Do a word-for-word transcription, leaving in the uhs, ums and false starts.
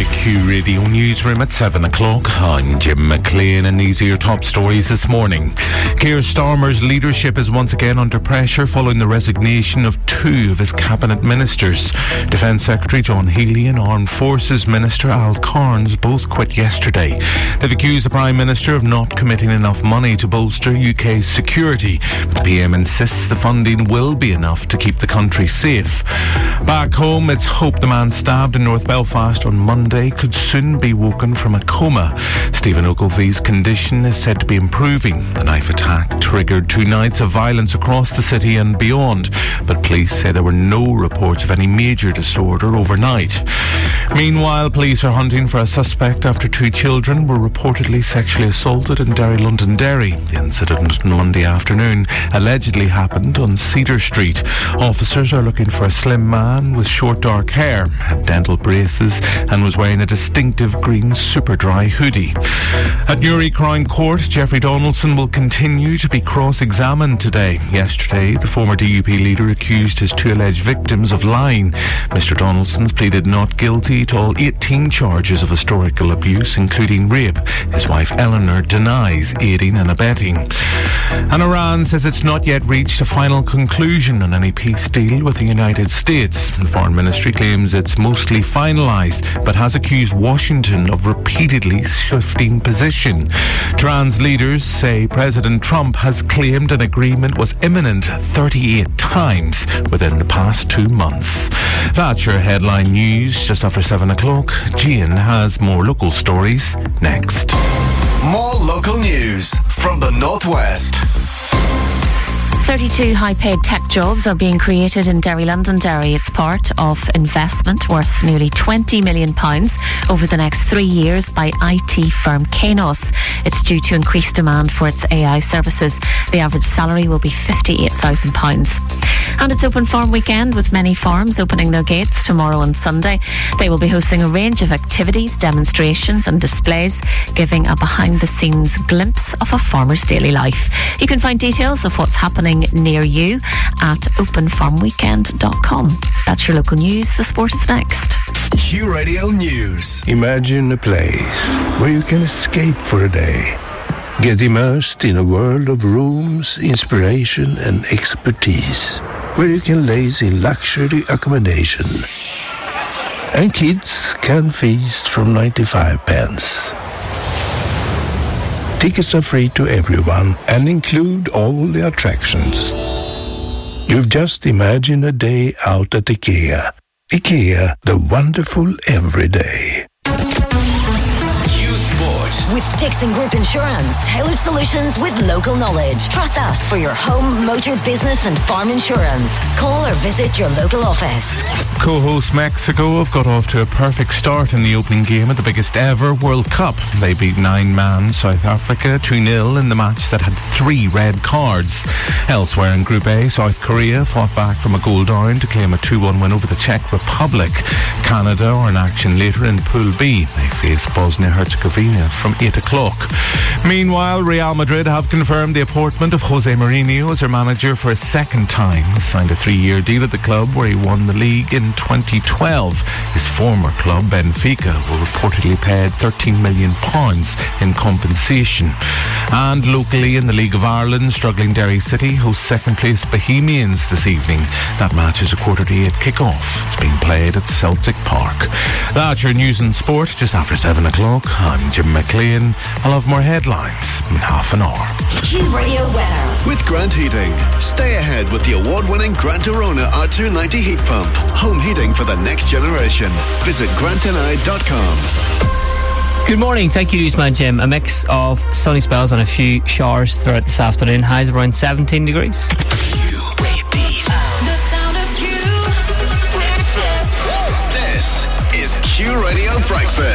Q Radio Newsroom at seven o'clock. I'm Jim McLean and these are your top stories this morning. Keir Starmer's leadership is once again under pressure following the resignation of two of his cabinet ministers. Defence Secretary John Healey and Armed Forces Minister Al Carnes both quit yesterday. They've accused the Prime Minister of not committing enough money to bolster U K's security. But the P M insists the funding will be enough to keep the country safe. Back home, it's hoped the man stabbed in North Belfast on Monday could soon be woken from a coma. Stephen Ogilvy's condition is said to be improving. The knife attack triggered two nights of violence across the city and beyond, but police say there were no reports of any major disorder overnight. Meanwhile, police are hunting for a suspect after two children were reportedly sexually assaulted in Derry, Londonderry. The incident on Monday afternoon allegedly happened on Cedar Street. Officers are looking for a slim man with short dark hair, had dental braces and was wearing a distinctive green super dry hoodie. At Newry Crown Court, Jeffrey Donaldson will continue to be cross-examined today. Yesterday, the former D U P leader accused his two alleged victims of lying. Mister Donaldson's pleaded not guilty to all eighteen charges of historical abuse, including rape. His wife Eleanor denies aiding and abetting. And Iran says it's not yet reached a final conclusion on any peace deal with the United States. The Foreign Ministry claims it's mostly finalised, but has accused Washington of repeatedly shifting position. Trans leaders say President Trump has claimed an agreement was imminent thirty-eight times within the past two months. That's your headline news. Just after seven o'clock, Gian has more local stories next. More local news from the Northwest. thirty-two high-paid tech jobs are being created in Derry, Londonderry. It's part of investment worth nearly twenty million pounds over the next three years by I T firm Kainos. It's due to increased demand for its A I services. The average salary will be fifty-eight thousand pounds. And it's Open Farm Weekend, with many farms opening their gates tomorrow and Sunday. They will be hosting a range of activities, demonstrations and displays, giving a behind-the-scenes glimpse of a farmer's daily life. You can find details of what's happening near you at open farm weekend dot com. That's your local news. The sport is next. Q Radio News. Imagine a place where you can escape for a day. Get immersed in a world of rooms, inspiration and expertise, where you can laze in luxury accommodation. And kids can feast from ninety-five pence. Tickets are free to everyone and include all the attractions. You've just imagined a day out at IKEA. IKEA, the wonderful everyday. With Dixon Group Insurance, tailored solutions with local knowledge. Trust us for your home, motor, business and farm insurance. Call or visit your local office. Co-host Mexico have got off to a perfect start in the opening game at the biggest ever World Cup. They beat nine-man South Africa two nil in the match that had three red cards. Elsewhere in Group A, South Korea fought back from a goal down to claim a two one win over the Czech Republic. Canada are in action later in Pool B. They face Bosnia-Herzegovina from eight o'clock. Meanwhile, Real Madrid have confirmed the appointment of Jose Mourinho as their manager for a second time. He signed a three-year deal at the club where he won the league in twenty twelve. His former club, Benfica, were reportedly paid thirteen million pounds in compensation. And locally in the League of Ireland, struggling Derry City hosts second-place Bohemians this evening. That match is a quarter to eight kick-off. It's being played at Celtic Park. That's your news and sport just after seven o'clock. I'm Jim McLean. I'll have more headlines in half an hour. Q Radio Weather. With Grant Heating. Stay ahead with the award-winning Grant Arona R two ninety heat pump. Home heating for the next generation. Visit grant n i dot com. Good morning. Thank you, Newsman Jim. A mix of sunny spells and a few showers throughout this afternoon. Highs around seventeen degrees. Q Radio. The sound of Q. This is Q Radio Breakfast.